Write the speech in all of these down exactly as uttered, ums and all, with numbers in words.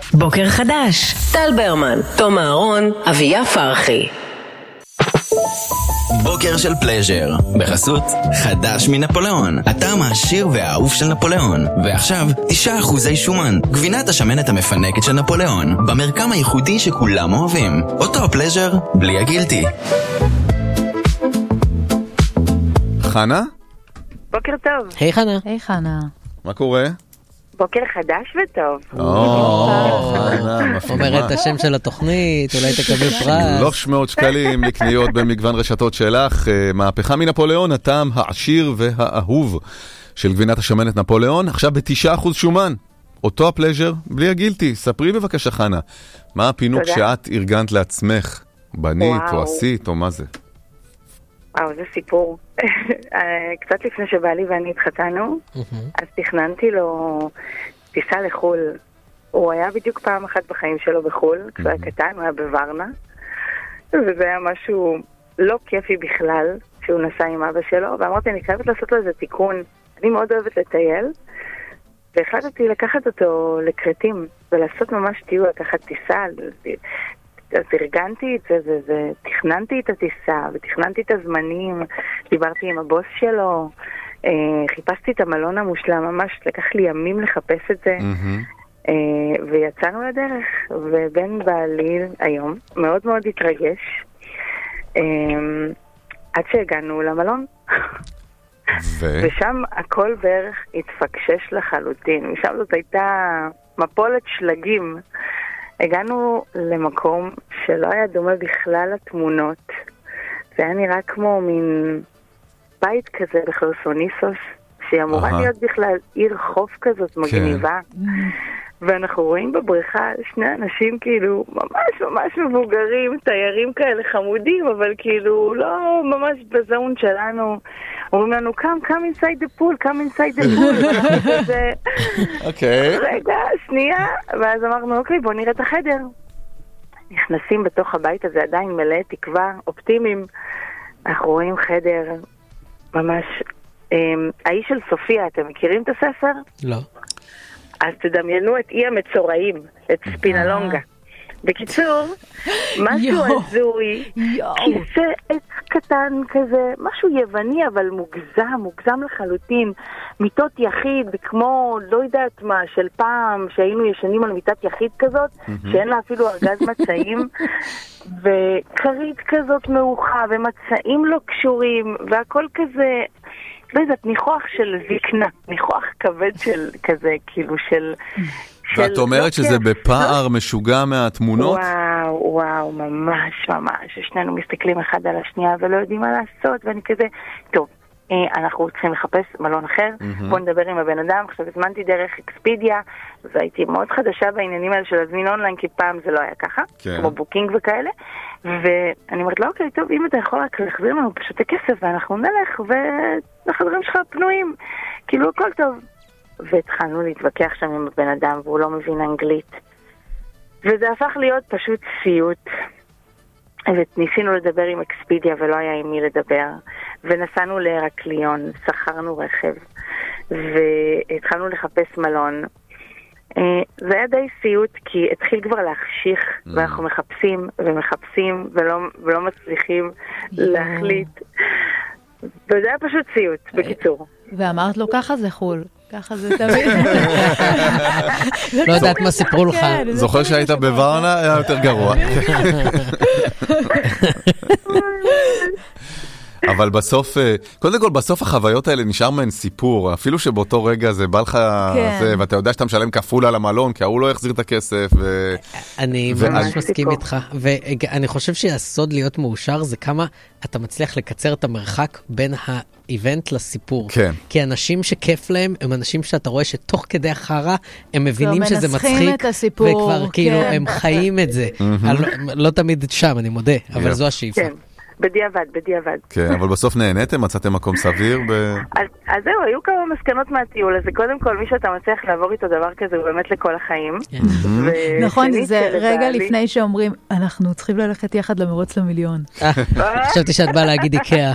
בוקר חדש, טל ברמן, תום אהרון, אביה פרחי. בוקר של פלז'ר, בחסות חדש מנפוליאון, הטעם העשיר והאהוב של נפוליאון. ועכשיו תשעה אחוזי שומן, גבינת השמנת המפנקת של נפוליאון, במרקם הייחודי שכולם אוהבים. אותו פלז'ר בלי הגילטי. חנה? בוקר טוב. היי חנה. היי חנה. מה קורה? בוקר חדש וטוב. אומרת את השם של התוכנית, אולי תקבל פרס. שלוש מאות שקלים לקניות במגוון רשתות שלך. מהפכה מנפוליאון, הטעם העשיר והאהוב של גבינת השמנת נפוליאון, עכשיו ב-תשעה אחוז שומן. אותו הפלז'ר בלי הגילטי. ספרי בבקשה חנה, מה הפינוק שאת ארגנת לעצמך? בנית או עשית או מה זה? וואו, זה סיפור. קצת לפני שבעלי ואני התחתנו, אז תכננתי לו טיסה לחול. הוא היה בדיוק פעם אחת בחיים שלו בחול, כשהוא היה קטן, הוא היה בוורנה, וזה היה משהו לא כיפי בכלל, שהוא נסע עם אבא שלו, ואמרתי, אני חייבת לעשות לו איזה תיקון. אני מאוד אוהבת לטייל, והחלטתי לקחת אותו לקרטים, ולעשות ממש טיול, לקחת טיסה, אז ארגנתי את זה, זה, זה, תכננתי את הטיסה, ותכננתי את הזמנים, דיברתי עם הבוס שלו, אה, חיפשתי את המלון המושלם, ממש לקח לי ימים לחפש את זה, mm-hmm. אה, ויצאנו לדרך, ובן בעלי היום מאוד מאוד התרגש, אה, עד שהגענו למלון. ו... ושם הכל בערך התפקשש לחלוטין, משם זאת הייתה מפולת שלגים, הגענו למקום שלא היה דומה בכלל לתמונות. זה היה נראה כמו מין בית כזה בחרסוניסוס, שהיא אמורה להיות בכלל עיר חוף כזאת מגניבה. ואנחנו רואים בבריכה שני אנשים כאילו ממש ממש מבוגרים, תיירים כאלה חמודים, אבל כאילו לא ממש בזון שלנו. אומרים לנו, come, come inside the pool, come inside the pool. אוקיי. רגע, שנייה. ואז אמרנו, אוקיי, בוא נראה את החדר. נכנסים בתוך הבית הזה, עדיין מלא תקווה, אופטימיים. אנחנו רואים חדר ממש... האיש של סופיה, אתם מכירים את הספר? לא. אז תדמיינו את אי המצורעים, את ספינלונגה. בקיצור, משהו הזוי, כיסא עץ קטן כזה, משהו יווני אבל מוגזם, מוגזם לחלוטין, מיטות יחיד, כמו לא יודעת מה, של פעם שהיינו ישנים על מיטת יחיד כזאת, שאין לה אפילו ארגז מצעים, וקרית כזאת מאוחה, ומצעים לא קשורים, והכל כזה... לא יודעת, ניחוח של זקנה, ניחוח כבד של כזה, כאילו של... ואת אומרת שזה בפער משוגע מהתמונות? וואו, וואו, ממש, ממש. שנינו מסתכלים אחד על השנייה ולא יודעים מה לעשות, ואני כזה, טוב, אנחנו צריכים לחפש מלון אחר, בוא נדבר עם הבן אדם. עכשיו הזמנתי דרך אקספידיה, והייתי מאוד חדשה בעניינים האלה של להזמין אונליין, כי פעם זה לא היה ככה, כמו בוקינג וכאלה, ואני אומרת לו, אוקיי, טוב, אם אתה יכול רק להחזיר לנו פשוט הכסף, ואנחנו נלך, והחדרים שלך פנויים, כאילו הכל טוב. והתחלנו להתווכח שם עם הבן אדם, והוא לא מבין אנגלית, וזה הפך להיות פשוט סיוט. וניסינו לדבר עם אקספידיה ולא היה עם מי לדבר, ונסענו להרקליון, שכרנו רכב והתחלנו לחפש מלון. זה היה די סיוט, כי התחיל כבר להחשיך, ואנחנו מחפשים ומחפשים ולא, ולא מצליחים להחליט, וזה היה פשוט סיוט. בקיצור, ואמרת לו ככה זה חול, ככה זה תמיד. לא יודעת מה סיפרו לך. זוכר שהיית בוורנה, היה יותר גרוע. אבל בסוף, קודם כל בסוף החוויות האלה נשאר מהן סיפור, אפילו שבאותו רגע זה בא לך, ואתה יודע שאתה משלם כפול על המלון, כי הוא לא יחזיר את הכסף. אני ממש מסכים איתך, ואני חושב שהסוד להיות מאושר זה כמה אתה מצליח לקצר את המרחק בין האיבנט לסיפור. כי אנשים שכיף להם הם אנשים שאתה רואה שתוך כדי החרה הם מבינים שזה מצחיק, וכבר כאילו הם חיים את זה. לא תמיד שם, אני מודה, אבל זו השאיפה. בדיעבד, בדיעבד. כן, אבל בסוף נהניתם, מצאתם מקום סביר? אז, אז זהו, היו כמה מסקנות מהטיול, אז קודם כל, מי שאתה מצליח לעבור איתו דבר כזה, הוא באמת לכל החיים. נכון, זה רגע לפני שאומרים, אנחנו צריכים ללכת יחד למרוץ למיליון. חשבתי שאת באה להגיד איקאה.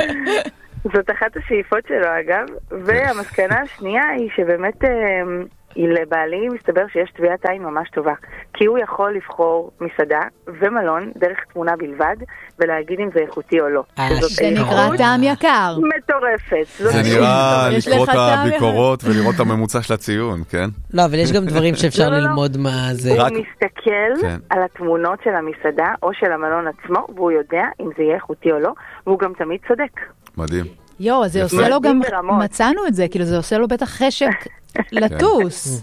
זאת אחת השאיפות שלו, אגב, והמסקנה השנייה היא שבאמת לבעלי מסתבר שיש טביעת עין ממש טובה, כי הוא יכול לבחור מסעדה ומלון דרך תמונה בלבד, ולהגיד אם זה איכותי או לא. זה נקרא טעם יקר. מטורפת. זה נראה לקרוא את הביקורות ולראות את הממוצע של הציון, כן? לא, אבל יש גם דברים שאפשר ללמוד מה זה. הוא מסתכל על התמונות של המסעדה או של המלון עצמו, והוא יודע אם זה יהיה איכותי או לא, והוא גם תמיד צודק. מדהים. יו, זה עושה לו גם, מצאנו את זה, כאילו זה עושה לו בטח חשק לטוס.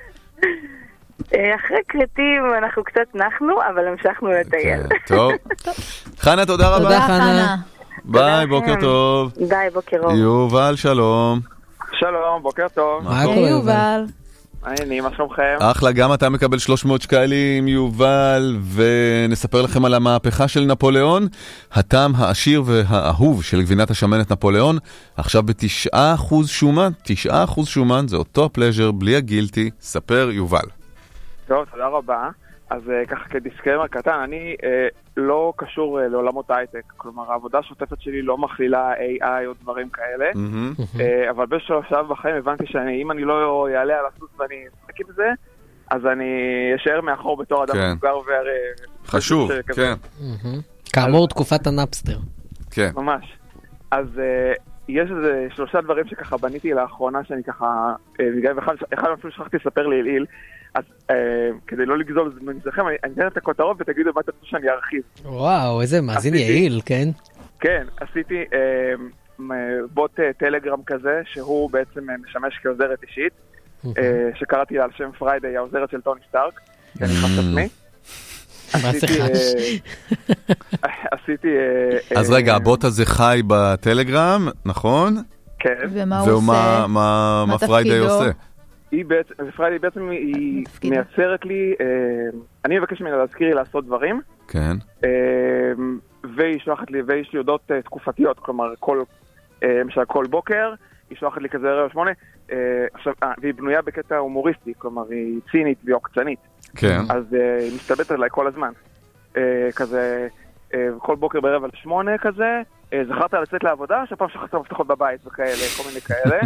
אחרי קרטים אנחנו קצת נחנו, אבל המשכנו לטייל. טוב. חנה, תודה רבה. תודה, חנה. ביי, בוקר טוב. ביי, בוקר טוב. יובל, שלום. שלום, בוקר טוב. היי, יובל. היי, מה שלומכם? אחלה, גם אתה מקבל שלוש מאות שקלים, יובל, ונספר לכם על המהפכה של נפוליאון, הטעם העשיר והאהוב של גבינת השמנת נפוליאון, עכשיו בתשעה אחוז שומן, תשעה אחוז שומן, זה אותו הפלז'ר, בלי הגילטי, ספר יובל. טוב, תודה רבה. אז uh, ככה כדיסקליימר קטן, אני uh, לא קשור uh, לעולמות הייטק, כלומר העבודה השוטפת שלי לא מכלילה איי איי או דברים כאלה, mm-hmm. uh, אבל בשלב בחיים הבנתי שאם אני לא יעלה על הסוס ואני אשחק עם זה, אז אני אשאר מאחור בתור אדם כן. מבוגר והרי... חשוב, כן. Mm-hmm. כאמור אז... תקופת הנאפסטר. כן. ממש. אז uh, יש איזה שלושה דברים שככה בניתי לאחרונה שאני ככה, uh, ואחד, אחד אפילו שכחתי לספר לי אליל, אז כדי לא לגזול מזכם, אני אתן את הכותרות ותגידו מה אתם רוצים שאני ארחיב. וואו, איזה מאזין יעיל, כן? כן, עשיתי בוט טלגרם כזה, שהוא בעצם משמש כעוזרת אישית, שקראתי לה על שם פריידי, העוזרת של טוני סטארק, שאני חש עצמי. מה זה חש? עשיתי... אז רגע, הבוט הזה חי בטלגרם, נכון? כן. ומה הוא עושה? מה פריידי עושה? היא בעצם, פריידי בעצם היא מייצרת לי, אני מבקש ממנה להזכיר לי לעשות דברים. כן. והיא שולחת לי, ויש לי הודעות תקופתיות, כלומר, כל, למשל, כל בוקר, היא שולחת לי כזה רבע שמונה, עכשיו, והיא בנויה בקטע הומוריסטי, כלומר, היא צינית והיא עוקצנית. כן. אז היא מסתלבטת עליי כל הזמן. כזה, כל בוקר ברבע על שמונה כזה, זכרת לצאת לעבודה, שפעם שכחת מפתחות בבית וכאלה, כל מיני כאלה.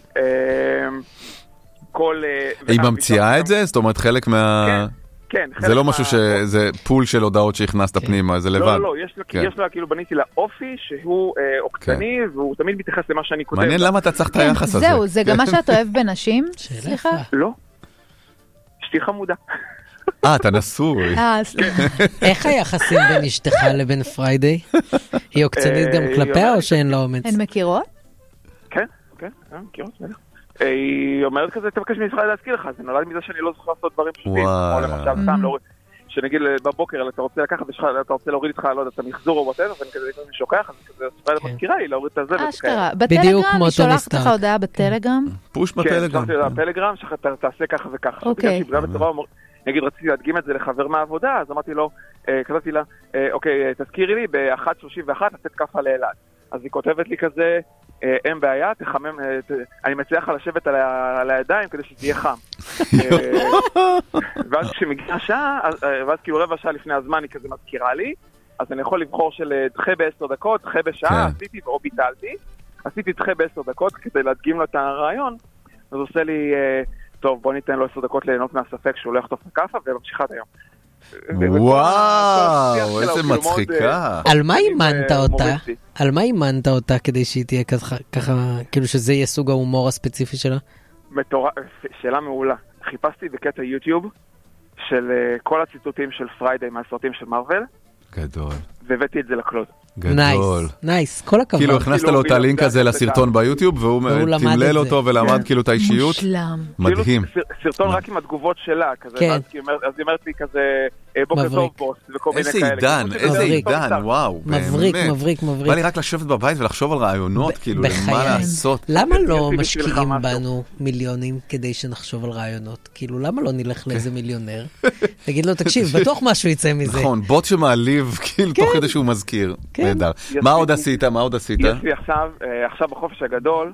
כל... היא ממציאה את זה? זאת אומרת, חלק מה... כן. זה לא משהו שזה פול של הודעות שהכנסת פנימה, זה לבד. לא, לא, יש לה, כאילו בניתי לה אופי שהוא עוקצני, והוא תמיד מתייחס למה שאני כותב. מעניין למה אתה צריך את היחס הזה. זהו, זה גם מה שאת אוהב בנשים? סליחה? לא. אשתי חמודה. אה, אתה נשוי. איך היחסים בין אשתך לבין פריידי? היא עוקצנית גם כלפיה או שאין לה אומץ? הן מכירות? כן, כן, מכירות, בטח. היא אומרת כזה, תבקש מישראל להזכיר לך, זה נולד מזה שאני לא זוכר לעשות דברים פשוטים, או למשל סתם להוריד, שנגיד בבוקר אתה רוצה לקחת, אתה רוצה להוריד איתך, לא יודע, את המחזור או וואטאבר, ואני כזה לפעמים שוכח, אז כזה ישראל מזכירה לי להוריד את הזה. אשכרה, בטלגרם, היא שולחת לך הודעה בטלגרם? פוש בטלגרם. כן, בטלגרם, שאתה תעשה ככה וככה. אוקיי. נגיד רציתי להדגים את זה לחבר מהעבודה, אז אמרתי לו, כתבתי לה, אוקיי, תזכירי לי ב-אחת שלושים ואחת לתת כפה לאלעד. אז היא כותבת לי כזה, אין בעיה, תחמם, אני מציע לך לשבת על הידיים כדי שתהיה חם. ואז כשמגיעה שעה, ואז כאילו רבע שעה לפני הזמן היא כזה מזכירה לי, אז אני יכול לבחור של דחה בעשר דקות, דחה בשעה, עשיתי או ביטלתי, עשיתי דחה בעשר דקות כדי להדגים לו את הרעיון, אז עושה לי, טוב בוא ניתן לו עשר דקות ליהנות מהספק שהוא לא יחטוף לקפה וממשיכה את היום. וואו, איזה מצחיקה. על מה אימנת אותה? על מה אימנת אותה כדי שהיא תהיה ככה, כאילו שזה יהיה סוג ההומור הספציפי שלה? שאלה מעולה. חיפשתי בקטע יוטיוב של כל הציטוטים של פריידי מהסרטים של מרוול. גדול. והבאתי את זה לקלוד. גדול. נייס, כל הכבוד. כאילו הכנסת לו את הלינק הזה לסרטון ביוטיוב, והוא תמלל אותו ולמד כאילו את האישיות. מושלם. מדהים. סרטון רק עם התגובות שלה, כזה. אז היא אומרת לי כזה, בוקר טוב בוס, וכל מיני כאלה. איזה עידן, איזה עידן, וואו. מבריק, מבריק, מבריק. בא לי רק לשבת בבית ולחשוב על רעיונות, כאילו, מה לעשות. למה לא משקיעים בנו מיליונים כדי שנחשוב על רעיונות? כאילו, למה לא נלך לאיזה מיליונר? תגיד לו, תקשיב, בטוח משהו יצא מזה. נכון, בוט שמעליב, כאילו, תוך כדי שהוא מזכיר. נהדר. מה עוד עשית? מה עוד עשית? יש לי עכשיו, עכשיו בחופש הגדול,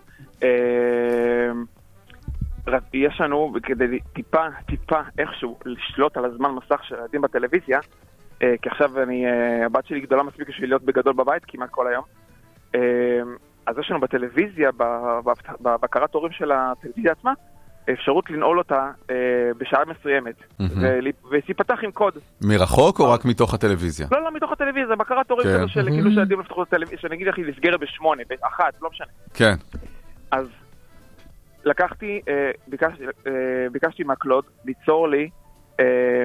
יש לנו, כדי טיפה, טיפה, איכשהו, לשלוט על הזמן מסך של ילדים בטלוויזיה, כי עכשיו אני, הבת שלי גדולה מספיק בשביל להיות בגדול בבית, כמעט כל היום. אז יש לנו בטלוויזיה, בבקרת הורים של הטלוויזיה עצמה, אפשרות לנעול אותה אה, בשעה מסוימת, ותיפתח עם קוד. מרחוק או רק מתוך הטלוויזיה? לא, לא, מתוך הטלוויזיה, בקרת הורים כזה של כאילו שהילדים לפתחו את הטלוויזיה, שאני אגיד לך, היא נסגרת בשמונה, באחת, לא משנה. כן. אז לקחתי, אה, ביקשתי, אה, ביקשתי מהקלוד ליצור לי אה,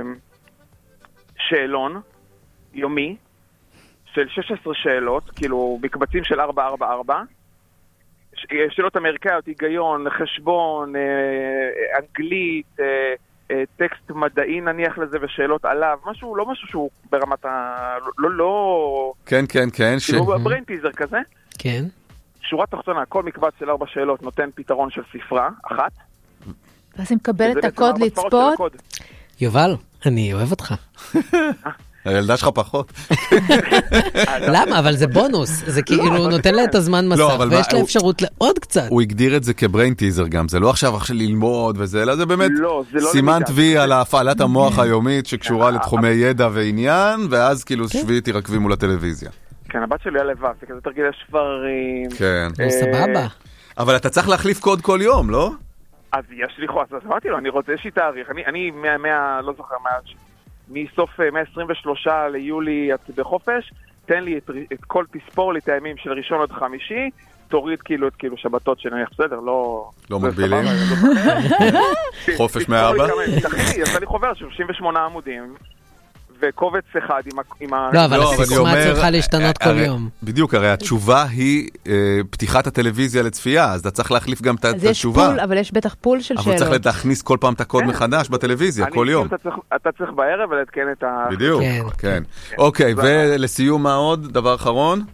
שאלון יומי של שש עשרה שאלות, כאילו בקבצים של ארבע ארבע ארבע, שאלות אמריקאיות, היגיון, חשבון, אה, אנגלית, אה, אה, טקסט מדעי נניח לזה ושאלות עליו, משהו, לא משהו שהוא ברמת ה... לא, לא... כן, כן, כן. כאילו ש... ברין טיזר כזה. כן. שורה תחתונה, כל מקבץ של ארבע שאלות נותן פתרון של ספרה, אחת. ואז היא מקבלת את הקוד לצפות. יובל, אני אוהב אותך. הילדה שלך פחות. למה? אבל זה בונוס. זה כאילו נותן לה את הזמן מסך, ויש לה אפשרות לעוד קצת. הוא הגדיר את זה כבריין טיזר גם. זה לא עכשיו עכשיו ללמוד וזה, אלא זה באמת סימן וי על הפעלת המוח היומית שקשורה לתחומי ידע ועניין, ואז כאילו שבי תירקבי מול הטלוויזיה. כן, הבת שלי היה לבד, זה כזה תרגיל השברים. כן. סבבה. אבל אתה צריך להחליף קוד כל יום, לא? אז יש לי חוץ, אז אמרתי לו, אני רוצה איזושהי תאריך. אני מאה, לא זוכר, מסוף מאה עשרים ושלושה ליולי את בחופש, תן לי את, את כל, תספור לי את הימים של ראשון עד חמישי, תוריד כאילו את כאילו שבתות שנניח, בסדר, לא... לא מגבילים? חופש מארבע? תכיני, יצא לי חובר שלושים ושמונה עמודים, וקובץ אחד עם ה... לא, אבל הסיסמה צריכה להשתנות כל יום. בדיוק, הרי התשובה היא פתיחת הטלוויזיה לצפייה, אז אתה צריך להחליף גם את התשובה. אז יש פול, אבל יש בטח פול של שאלות. אבל צריך להכניס כל פעם את הקוד מחדש בטלוויזיה, כל יום. אתה צריך בערב ולעדכן את ה... בדיוק, כן. אוקיי, ולסיום מה עוד? דבר אחרון?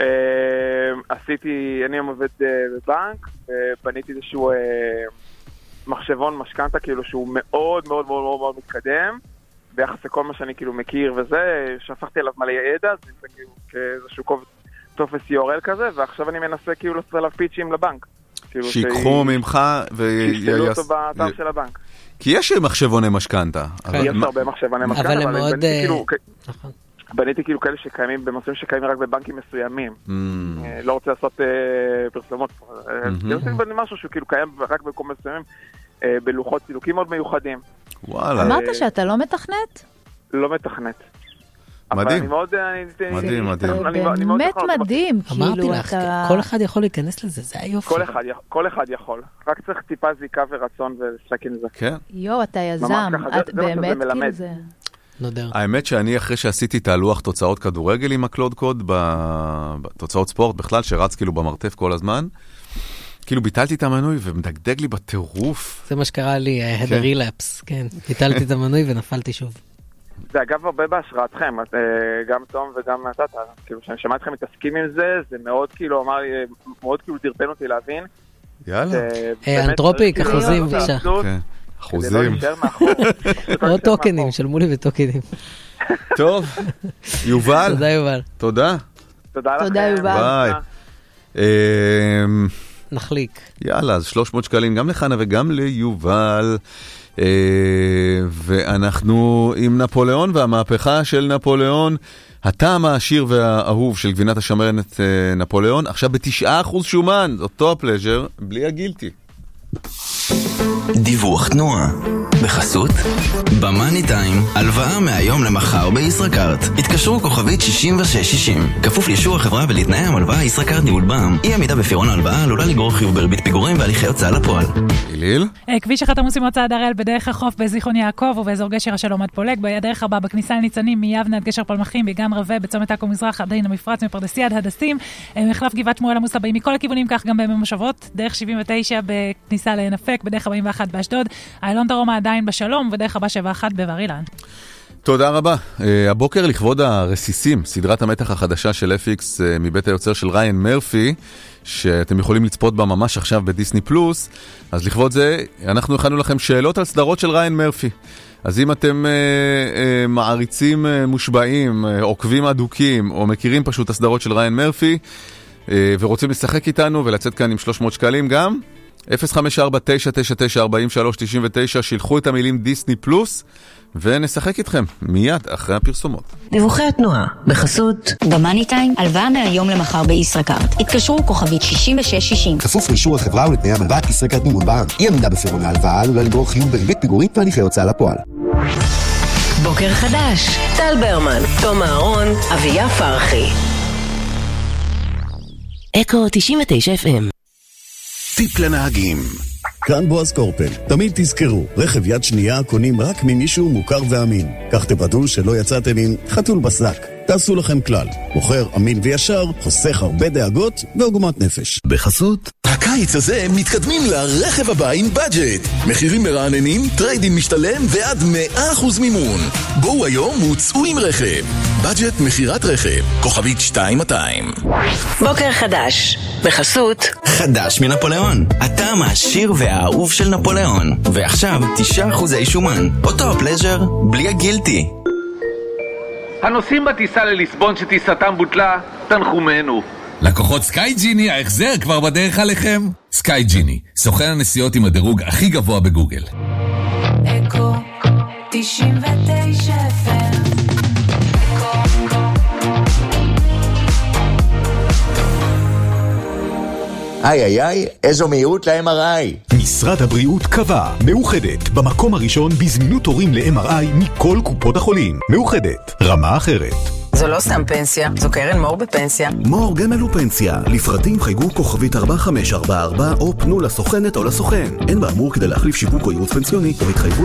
עשיתי, אני עובד בבנק, ובניתי איזשהו מחשבון משכנתה, כאילו שהוא מאוד מאוד מאוד מאוד מתקדם, ביחס לכל מה שאני כאילו מכיר וזה, שהפכתי אליו מלא ידע, זה כאילו כאיזשהו טופס יו אר אל כזה, ועכשיו אני מנסה כאילו לעשות עליו פיצ'ים לבנק. שיקחו ממך שיסתלו אותו באתר של הבנק. כי יש מחשבוני משכנתה. יש הרבה מחשבוני משכנתה, אבל הם מאוד... בניתי כאילו כאלה שקיימים במסוים שקיימים רק בבנקים מסוימים. לא רוצה לעשות פרסומות. זה משהו שהוא כאילו קיים רק במקום מסוימים, בלוחות סילוקים מאוד מיוחדים. וואלה. אמרת שאתה לא מתכנת? לא מתכנת. מדהים. מדהים, מדהים. באמת מדהים. אמרתי לך, כל אחד יכול להיכנס לזה, זה היופי. כל אחד יכול. רק צריך טיפה זיקה ורצון ולשחק עם זה. כן. יו, אתה יזם. את באמת כאילו זה... נודר. האמת שאני אחרי שעשיתי את הלוח תוצאות כדורגל עם הקלוד קוד, בתוצאות ספורט בכלל, שרץ כאילו במרתף כל הזמן, כאילו ביטלתי את המנוי ומדגדג לי בטירוף. זה מה שקרה לי, had a relapse, כן. ביטלתי את המנוי ונפלתי שוב. זה אגב הרבה בהשראתכם, גם תום וגם אתה, כאילו שאני שמע אתכם מתעסקים עם זה, זה מאוד כאילו אמר לי, מאוד כאילו דרבן אותי להבין. יאללה. אנתרופיק, אחוזים בבקשה. אחוזים. או טוקנים, שלמו לי בטוקנים. טוב, יובל. תודה יובל. תודה. תודה לכם. תודה יובל. ביי. נחליק. יאללה, אז שלוש מאות שקלים גם לחנה וגם ליובל. ואנחנו עם נפוליאון והמהפכה של נפוליאון, הטעם העשיר והאהוב של גבינת השמנת נפוליאון, עכשיו בתשעה אחוז שומן, אותו הפלז'ר, בלי הגילטי. דיווח תנועה בחסות במאני טיים, הלוואה מהיום למחר בישראכרט. התקשרו כוכבית שישים ושש שישים, כפוף לאישור החברה ולתנאי המלוואה. ישראכרט ניהול בע"מ. אי עמידה בפירעון ההלוואה עלולה לגרור חיוב בריבית פיגורים והליכי הוצאה לפועל. איליל? כביש אחת עמוס ממוצא עד הראל בדרך החוף בזיכרון יעקב ובאזור גשר השלום עד פולג, בדרך ארבע בכניסה לניצנים מיבנה עד גשר פלמחים, בגן רווה בצומת עכו מזרח עד עין המפרץ, מפרדסיה עד הדסים, מחלף גבעת שמואל עמוס הבאים מכל הכיוונים, כך גם במושבות, דרך שבעים ותשע בכניסה לעין-אפק, בדרך ארבעים ואחת באשדוד, איילון דרומה עדיין בשלום, ודרך ארבע שבע אחת בבר אילן. תודה רבה. Uh, הבוקר לכבוד הרסיסים, סדרת המתח החדשה של אף אקס uh, מבית היוצר של ריין מרפי, שאתם יכולים לצפות בה ממש עכשיו בדיסני פלוס, אז לכבוד זה אנחנו הכנו לכם שאלות על סדרות של ריין מרפי. אז אם אתם uh, uh, מעריצים uh, מושבעים, uh, עוקבים אדוקים, או מכירים פשוט הסדרות של ריין מרפי, uh, ורוצים לשחק איתנו ולצאת כאן עם שלוש מאות שקלים גם, אפס חמש ארבע תשע תשע תשע ארבע שלוש תשע תשע, שילחו את המילים דיסני פלוס, ונשחק איתכם מיד אחרי הפרסומות. דיווחי התנועה, בחסות במאני טיים, הלוואה מהיום למחר בישראכרט. התקשרו כוכבית שישים ושש שישים. כפוף לאישור החברה ולתנאי המלווה, ישראכרט מימון בע"מ. אי עמידה בפירעון ההלוואה עלולה לגרור חיוב בריבית פיגורית והליכי הוצאה לפועל. בוקר חדש, טל ברמן, תום אהרון, אביה פרחי. אקו תשעים ותשע אף אם. טיפ לנהגים. כאן בועז קורפל. תמיד תזכרו, רכב יד שנייה קונים רק ממישהו מוכר ואמין. כך תוודאו שלא יצאתם עם חתול בשק. תעשו לכם כלל. מוכר אמין וישר, חוסך הרבה דאגות ועוגמת נפש. בחסות הקיץ הזה מתקדמים לרכב הבא עם בדג'ט. מחירים מרעננים, טריידין משתלם ועד מאה אחוז מימון. בואו היום וצאו עם רכב. בדג'ט מחירת רכב. כוכבית שתיים מאתיים. בוקר חדש. בחסות חדש מנפוליאון. הטעם העשיר והאהוב של נפוליאון. ועכשיו תשעה אחוזי שומן. אותו הפלז'ר בלי הגילטי. הנוסעים בטיסה לליסבון שטיסתם בוטלה, תנחומנו. לקוחות סקאי ג'יני, ההחזר כבר בדרך עליכם. סקאי ג'יני, סוכן הנסיעות עם הדירוג הכי גבוה בגוגל. אקו תשעים ותשע אף אם. איי איי איי, איזו מהירות ל-אם אר איי. משרד הבריאות קבע, מאוחדת, במקום הראשון בזמינות תורים ל-אם אר איי מכל קופות החולים. מאוחדת, רמה אחרת. זו לא סתם פנסיה, זו קרן מור בפנסיה. מור גמל ופנסיה. לפרטים חייגו כוכבית ארבע חמש ארבע ארבע או פנו לסוכנת או לסוכן. אין באמור כדי להחליף שיווק או ייעוץ פנסיוני או התחייבות